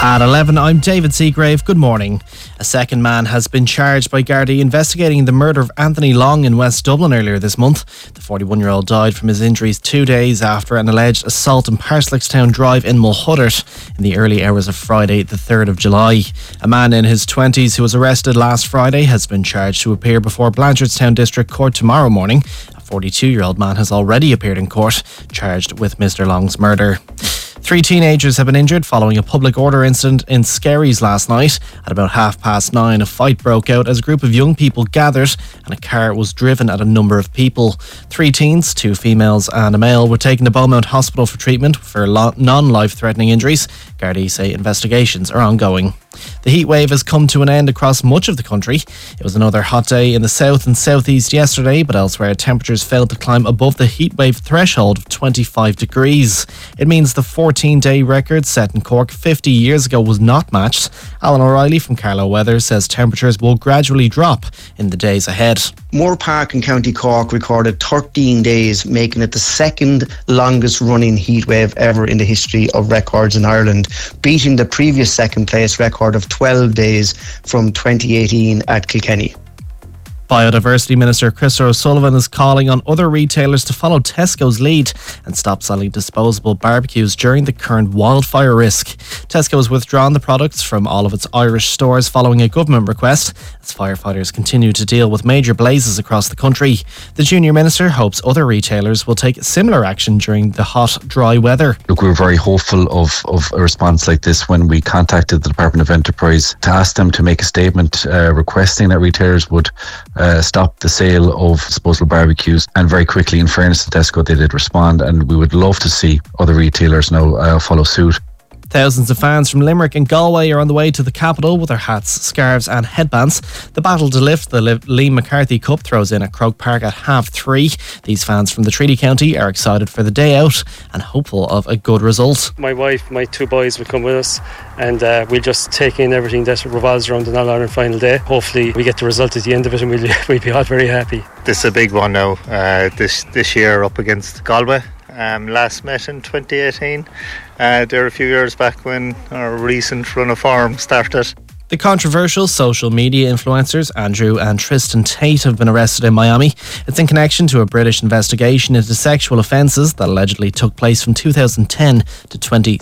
At 11, I'm David Seagrave. Good morning. A second man has been charged by Gardaí investigating the murder of Anthony Long in West Dublin earlier this month. The 41-year-old died from his injuries 2 days after an alleged assault in Parslickstown Drive in Mulhuddart in the early hours of Friday, the 3rd of July. A man in his 20s who was arrested last Friday has been charged to appear before Blanchardstown District Court tomorrow morning. A 42-year-old man has already appeared in court, charged with Mr. Long's murder. 3 teenagers have been injured following a public order incident in Skerries last night. At about 9:30, a fight broke out as a group of young people gathered and a car was driven at a number of people. 3 teens, 2 females and a male, were taken to Beaumont Hospital for treatment for non-life-threatening injuries. Gardaí say investigations are ongoing. The heat wave has come to an end across much of the country. It was another hot day in the south and southeast yesterday, but elsewhere temperatures failed to climb above the heat wave threshold of 25 degrees. It means the 14-day record set in Cork 50 years ago was not matched. Alan O'Reilly from Carlow Weather says temperatures will gradually drop in the days ahead. Moore Park in County Cork recorded 13 days, making it the second longest running heat wave ever in the history of records in Ireland, beating the previous second place record of 12 days from 2018 at Kilkenny. Biodiversity Minister Chris O'Sullivan is calling on other retailers to follow Tesco's lead and stop selling disposable barbecues during the current wildfire risk. Tesco has withdrawn the products from all of its Irish stores following a government request as firefighters continue to deal with major blazes across the country. The junior minister hopes other retailers will take similar action during the hot, dry weather. Look, we're very hopeful of a response like this when we contacted the Department of Enterprise to ask them to make a statement requesting that retailers would stop the sale of disposable barbecues, and very quickly, in fairness to Tesco, they did respond, and we would love to see other retailers now follow suit. Thousands of fans from Limerick and Galway are on the way to the capital with their hats, scarves and headbands. The battle to lift the Liam McCarthy Cup throws in at Croke Park at 3:30. These fans from the Treaty County are excited for the day out and hopeful of a good result. My wife, my 2 boys will come with us, and we'll just take in everything that revolves around the All-Ireland final day. Hopefully we get the result at the end of it and we'll be all very happy. This is a big one now, this year up against Galway. Last met in 2018. There a few years back when our recent run of form started. The controversial social media influencers Andrew and Tristan Tate have been arrested in Miami. It's in connection to a British investigation into sexual offences that allegedly took place from 2010 to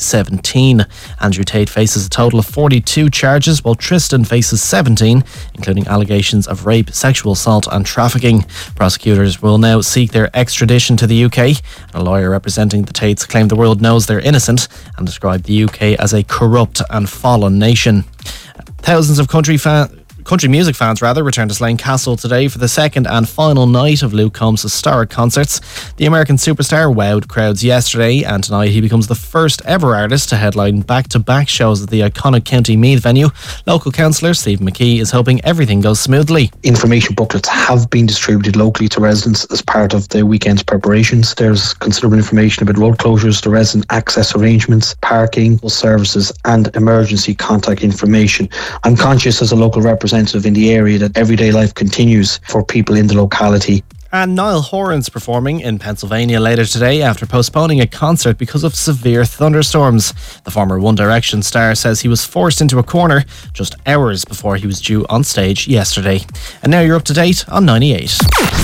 2017. Andrew Tate faces a total of 42 charges, while Tristan faces 17, including allegations of rape, sexual assault and trafficking. Prosecutors will now seek their extradition to the UK. A lawyer representing the Tates claimed the world knows they're innocent and described the UK as a corrupt and fallen nation. Thousands of country music fans return to Slane Castle today for the second and final night of Luke Combs' historic concerts. The American superstar wowed crowds yesterday, and tonight he becomes the first ever artist to headline back-to-back shows at the iconic County Meath venue. Local councillor Stephen McKee is hoping everything goes smoothly. Information booklets have been distributed locally to residents as part of the weekend's preparations. There's considerable information about road closures, the resident access arrangements, parking, services and emergency contact information. I'm conscious as a local representative in the area that everyday life continues for people in the locality. And Niall Horan's performing in Pennsylvania later today after postponing a concert because of severe thunderstorms. The former One Direction star says he was forced into a corner just hours before he was due on stage yesterday. And now you're up to date on 98.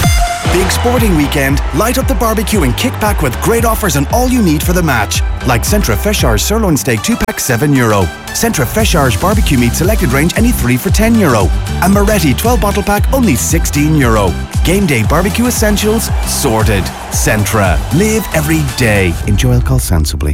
Big sporting weekend, light up the barbecue and kick back with great offers on all you need for the match. Like Centra Feshar's sirloin steak 2-pack €7. Centra Feshar's barbecue meat selected range any 3 for €10. And Moretti 12 bottle pack only €16. Game day barbecue essentials sorted. Centra. Live every day. Enjoy alcohol sensibly.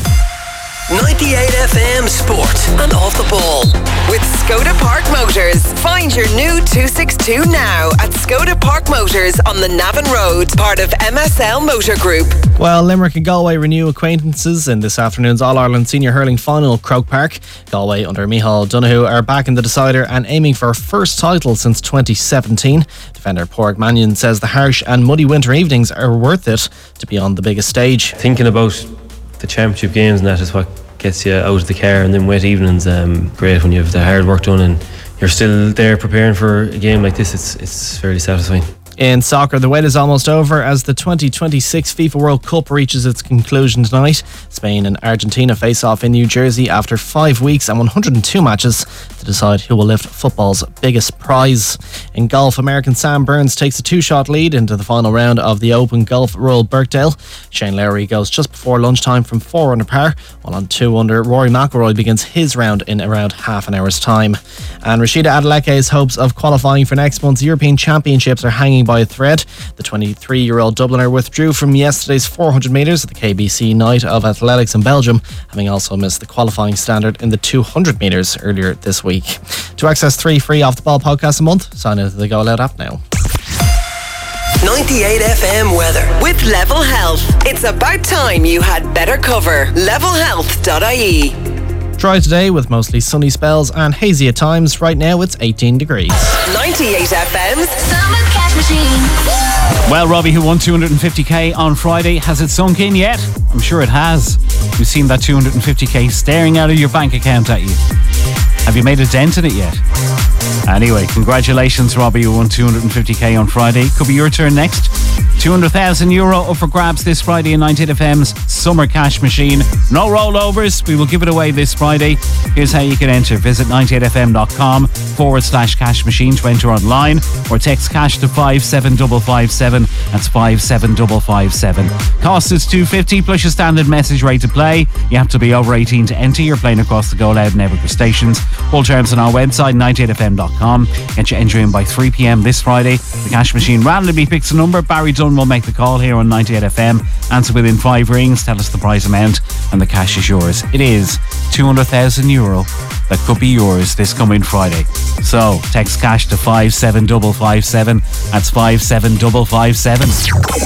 98 FM Sport and Off the Ball with Skoda Park Motors. Find your new 262 now at Skoda Park Motors on the Navan Road, part of MSL Motor Group. Well, Limerick and Galway renew acquaintances in this afternoon's All-Ireland Senior Hurling Final at Croke Park. Galway under Micheál Donoghue are back in the decider and aiming for a first title since 2017. Defender Pádraig Mannion says the harsh and muddy winter evenings are worth it to be on the biggest stage. Thinking about the championship games and that is what gets you out of the car, and then wet evenings, great when you have the hard work done and you're still there preparing for a game like this. It's fairly satisfying. In soccer, the wait is almost over as the 2026 FIFA World Cup reaches its conclusion tonight. Spain and Argentina face off in New Jersey after 5 weeks and 102 matches to decide who will lift football's biggest prize. In golf, American Sam Burns takes a 2-shot lead into the final round of the Open Golf Royal Birkdale. Shane Lowry goes just before lunchtime from 4 under par, while on 2 under, Rory McIlroy begins his round in around half an hour's time. And Rashida Adeleke's hopes of qualifying for next month's European Championships are hanging by a thread. The 23-year-old Dubliner withdrew from yesterday's 400 metres at the KBC Night of Athletics in Belgium, having also missed the qualifying standard in the 200 metres earlier this week. To access 3 free Off the Ball podcasts a month, sign into the Go Loud app now. 98 FM weather with Level Health. It's about time you had better cover. levelhealth.ie. Dry today with mostly sunny spells and hazy at times. Right now it's 18 degrees. 98 FM's Summer Cash Machine. Well, Robbie, who won 250k on Friday, has it sunk in yet? I'm sure it has. You've seen that 250k staring out of your bank account at you. Have you made a dent in it yet? Anyway, congratulations, Robbie, who won 250k on Friday. Could be your turn next. €200,000 up for grabs this Friday in 98 FM's Summer Cash Machine. No rollovers. We will give it away this Friday. Here's how you can enter. Visit 98fm.com/cash machine to enter online, or text cash to 57557. That's 57557. Cost is $2.50 plus your standard message rate to play. You have to be over 18 to enter. You're playing across the Go Loud and Evergreen stations. Full terms on our website, 98fm.com. Get your entry in by 3 p.m. this Friday. The cash machine randomly picks a number. Barry Dunn will make the call here on 98 FM. Answer within 5 rings, tell us the prize amount, and the cash is yours. It is €200,000 that could be yours this coming Friday. So text cash to 57557. That's 57557.